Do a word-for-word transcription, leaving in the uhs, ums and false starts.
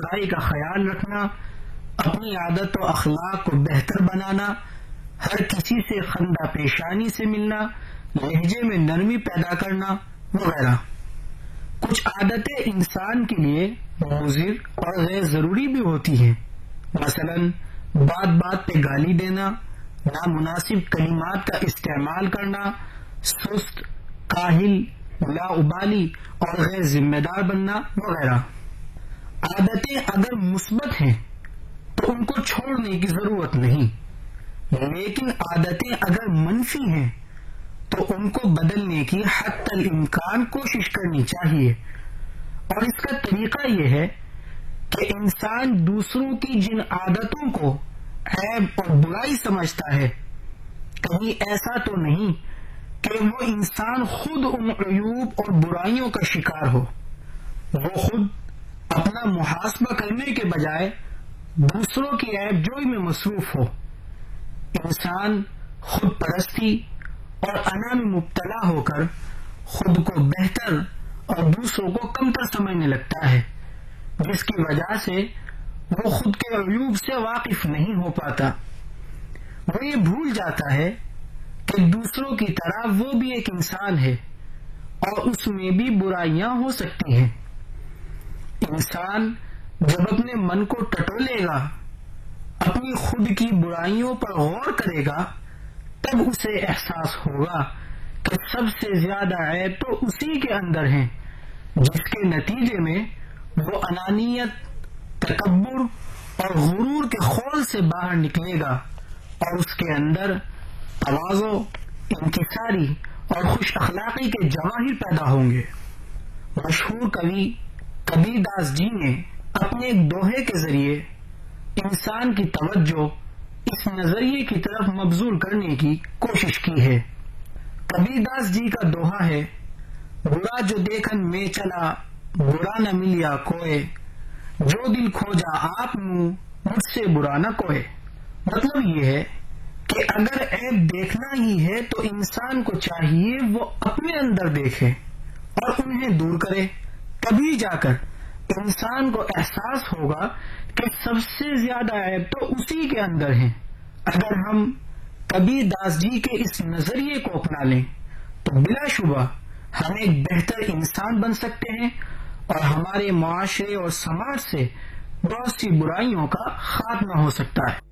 ستھرائی کا خیال رکھنا، اپنی عادت و اخلاق کو بہتر بنانا، ہر کسی سے خندہ پیشانی سے ملنا، لہجے میں نرمی پیدا کرنا وغیرہ۔ کچھ عادتیں انسان کے لیے مضر اور غیر ضروری بھی ہوتی ہیں، مثلا بات بات پہ گالی دینا، نامناسب کلمات کا استعمال کرنا، سست، کاہل، لا ابالی اور غیر ذمہ دار بننا وغیرہ۔ عادتیں اگر مثبت ہیں تو ان کو چھوڑنے کی ضرورت نہیں، لیکن عادتیں اگر منفی ہیں تو ان کو بدلنے کی حتی الامکان کوشش کرنی چاہیے۔ اور اس کا طریقہ یہ ہے کہ انسان دوسروں کی جن عادتوں کو عیب اور برائی سمجھتا ہے، کہیں ایسا تو نہیں کہ وہ انسان خود ان عیوب اور برائیوں کا شکار ہو، وہ خود اپنا محاسبہ کرنے کے بجائے دوسروں کی عیب جوئی میں مصروف ہو۔ انسان خود پرستی اور انا میں مبتلا ہو کر خود کو بہتر اور دوسروں کو کمتر سمجھنے لگتا ہے، جس کی وجہ سے وہ خود کے عیوب سے واقف نہیں ہو پاتا۔ وہ یہ بھول جاتا ہے کہ دوسروں کی طرح وہ بھی ایک انسان ہے اور اس میں بھی برائیاں ہو سکتی ہیں۔ انسان جب اپنے من کو ٹٹولے گا، اپنی خود کی برائیوں پر غور کرے گا، تب اسے احساس ہوگا کہ سب سے زیادہ عیب تو اسی کے اندر ہیں، جس کے نتیجے میں وہ انانیت، تکبر اور غرور کے خول سے باہر نکلے گا اور اس کے اندر تواضع، انکساری اور خوش اخلاقی کے جواہر پیدا ہوں گے۔ مشہور کوی کبیر داس جی نے اپنے ایک دوہے کے ذریعے انسان کی توجہ اس نظریے کی طرف مبذول کرنے کی کوشش کی ہے۔ کبیر داس جی کا دوہا ہے، برا جو دیکھن میں چلا برا نہ ملیا کوئے، جو دل کھوجا آپ نو مجھ سے برا نہ کوئے۔ مطلب یہ ہے کہ اگر عیب دیکھنا ہی ہے تو انسان کو چاہیے وہ اپنے اندر دیکھے اور انہیں دور کرے، تبھی جا کر انسان کو احساس ہوگا کہ سب سے زیادہ عیب تو اسی کے اندر ہیں۔ اگر ہم کبیر داس جی کے اس نظریے کو اپنا لیں تو بلا شبہ ہم ایک بہتر انسان بن سکتے ہیں اور ہمارے معاشرے اور سماج سے بہت سی برائیوں کا خاتمہ ہو سکتا ہے۔